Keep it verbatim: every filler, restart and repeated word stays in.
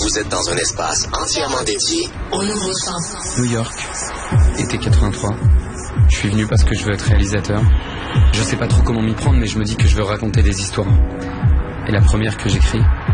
Vous êtes dans un espace entièrement dédié au nouveau son. New York, été quatre-vingt-trois. Je suis venu parce que je veux être réalisateur. Je sais pas trop comment m'y prendre, mais je me dis que je veux raconter des histoires. Et la première que j'écris,